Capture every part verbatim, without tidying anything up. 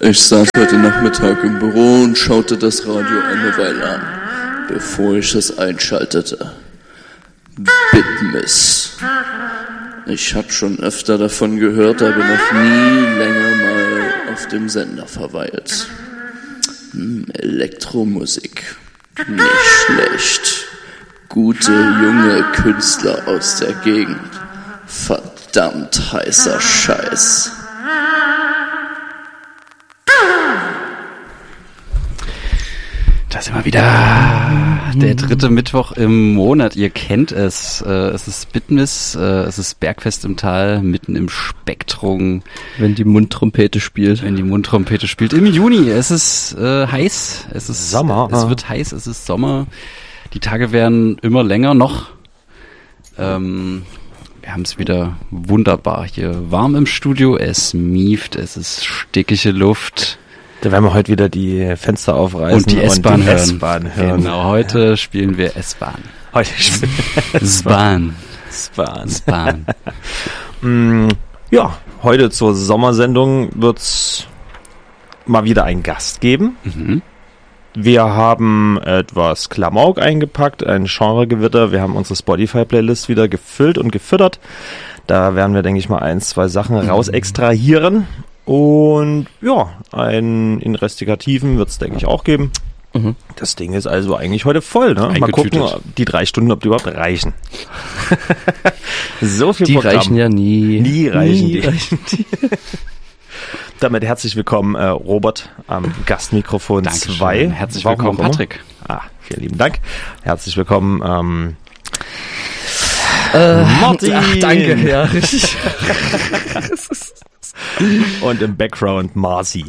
Ich saß heute Nachmittag im Büro und schaute das Radio eine Weile an, bevor ich es einschaltete. Bitmiss. Ich hab schon öfter davon gehört, aber noch nie länger mal auf dem Sender verweilt. Hm, Elektromusik. Nicht schlecht. Gute, junge Künstler aus der Gegend. Verdammt heißer Scheiß. Da sind wir wieder. Der dritte Mittwoch im Monat. Ihr kennt es. Es ist Bitmiss, es ist Bergfest im Tal, mitten im Spektrum. Wenn die Mundtrompete spielt. Wenn die Mundtrompete spielt. Im Juni. Es ist äh, heiß. Es ist Sommer. Es wird heiß. Es ist Sommer. Die Tage werden immer länger noch. Ähm, wir haben es wieder wunderbar hier warm im Studio. Es mieft. Es ist stickige Luft. Da werden wir heute wieder die Fenster aufreißen und die S-Bahn hören. S-Bahn hören. Genau, heute ja. spielen wir S-Bahn. Heute spielen wir S-Bahn. S-Bahn. S-Bahn. mm, ja, heute zur Sommersendung wird's mal wieder einen Gast geben. Mhm. Wir haben etwas Klamauk eingepackt, ein Genregewitter. Wir haben unsere Spotify-Playlist wieder gefüllt und gefüttert. Da werden wir, denke ich mal, ein, zwei Sachen mhm. raus extrahieren. Und ja, einen Investigativen wird es, denke ich, auch geben. Mhm. Das Ding ist also eigentlich heute voll. Ne? Mal gucken, die drei Stunden, ob die überhaupt reichen. So viel die Programm. Die reichen ja nie. Nie reichen nie die. Reichen die. Damit herzlich willkommen, äh, Robert, am Gastmikrofon zwei. Herzlich Warum willkommen, Patrick. Ah, vielen lieben Dank. Herzlich willkommen, ähm, äh, Martin. Ach, danke, ja, richtig. Und im Background Marcy.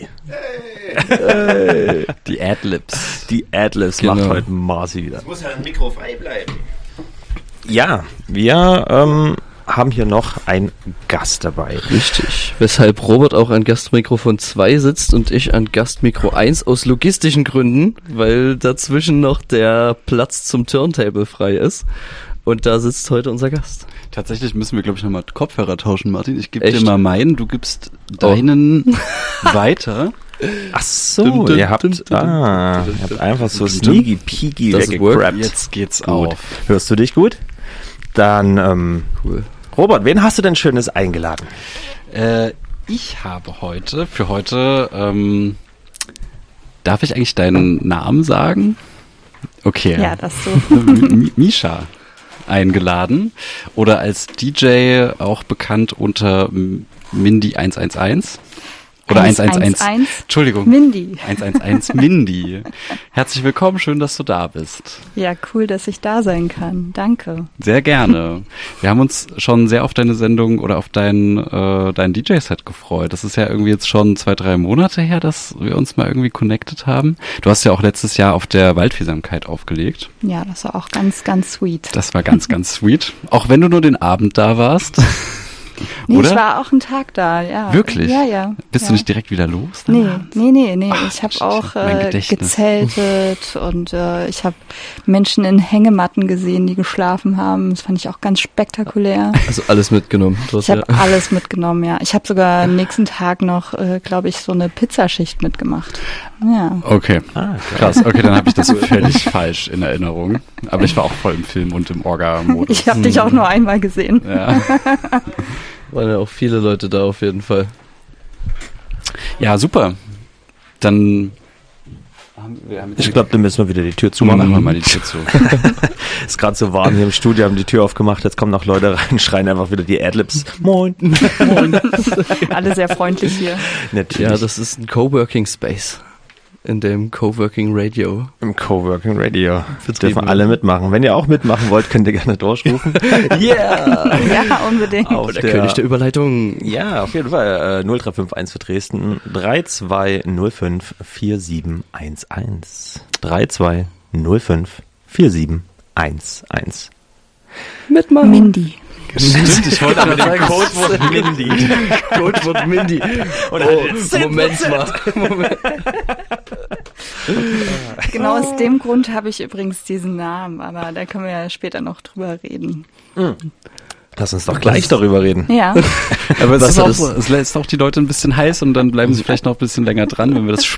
Hey. Die Adlibs. Die Adlibs genau. Macht heute Marcy wieder. Es muss ja ein Mikro frei bleiben. Ja, wir ähm, haben hier noch einen Gast dabei. Richtig. Weshalb Robert auch an Gastmikrofon zwei sitzt und ich an Gastmikro eins aus logistischen Gründen, weil dazwischen noch der Platz zum Turntable frei ist. Und da sitzt heute unser Gast. Tatsächlich müssen wir, glaube ich, nochmal Kopfhörer tauschen, Martin. Ich gebe Echt? dir mal meinen, du gibst deinen oh. weiter. Ach so, dum, dum, ihr habt, dum, dum, ah, dum, dum, ihr habt einfach so sneaky peaky weggegrabt. Jetzt geht's gut. Auf. Hörst du dich gut? Dann, ähm, cool. Robert, wen hast du denn Schönes eingeladen? Äh, ich habe heute, für heute, ähm, darf ich eigentlich deinen Namen sagen? Okay. Ja, das so. M- Misha. eingeladen oder als D J auch bekannt unter Mindy eins eins eins oder eins eins eins. Entschuldigung. Mindy. eins eins eins Mindy. Herzlich willkommen, schön, dass du da bist. Ja, cool, dass ich da sein kann. Danke. Sehr gerne. Wir haben uns schon sehr auf deine Sendung oder auf dein, äh, dein D J-Set gefreut. Das ist ja irgendwie jetzt schon zwei, drei Monate her, dass wir uns mal irgendwie connected haben. Du hast ja auch letztes Jahr auf der Waldviehsamkeit aufgelegt. Ja, das war auch ganz, ganz sweet. Das war ganz, ganz sweet. Auch wenn du nur den Abend da warst. Nee, oder? Ich war auch einen Tag da, ja. Wirklich? Ja, ja. Bist ja. du nicht direkt wieder los? Nee, nee, nee, nee. Ach, ich habe auch äh, gezeltet und äh, ich habe Menschen in Hängematten gesehen, die geschlafen haben. Das fand ich auch ganz spektakulär. Also alles mitgenommen. Ich habe ja. alles mitgenommen, ja. Ich habe sogar am nächsten Tag noch, äh, glaube ich, so eine Pizzaschicht mitgemacht. Ja. Okay, ah, krass. Okay, dann habe ich das völlig falsch in Erinnerung. Aber ich war auch voll im Film und im Orga-Modus. Ich habe hm. dich auch nur einmal gesehen. Ja. Waren ja auch viele Leute da auf jeden Fall. Ja, super. Dann haben wir haben ich glaube, dann müssen wir wieder die Tür zumachen. Machen wir mal die Tür zu. Ist gerade so warm hier im Studio, haben die Tür aufgemacht, jetzt kommen noch Leute rein, schreien einfach wieder die Adlibs. Moin. Moin. Alle sehr freundlich hier. Natürlich. Ja, das ist ein Coworking Space. In dem Coworking Radio. Im Coworking Radio. Dürfen alle mitmachen. Wenn ihr auch mitmachen wollt, könnt ihr gerne durchrufen. Yeah! Ja, unbedingt. Auf der, der König der Überleitung. Ja, auf jeden Fall. Äh, null drei fünf eins für Dresden. drei zwei null fünf vier sieben eins eins. drei zwei null fünf vier sieben eins eins. Mitmachen. Mindy. Stimmt, ich wollte aber den Codewort Mindy. Codewort Mindy. Und oh, Moment mal. Moment. Genau aus dem Grund habe ich übrigens diesen Namen, aber da können wir ja später noch drüber reden. Mhm. Lass uns doch gleich darüber reden. Ja. Aber es, Was ist hat auch es- so, es lässt auch die Leute ein bisschen heiß und dann bleiben sie vielleicht noch ein bisschen länger dran, wenn wir das